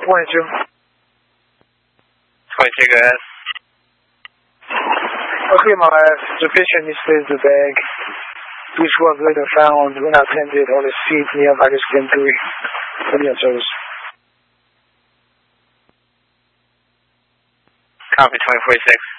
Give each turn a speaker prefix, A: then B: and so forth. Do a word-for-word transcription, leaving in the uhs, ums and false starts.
A: twenty-two.
B: twenty-two, go ahead.
A: Okay, my last. The patient misplaced the bag, which was later found unattended on a seat nearby the skin three. Any service?
B: Copy, twenty forty-six.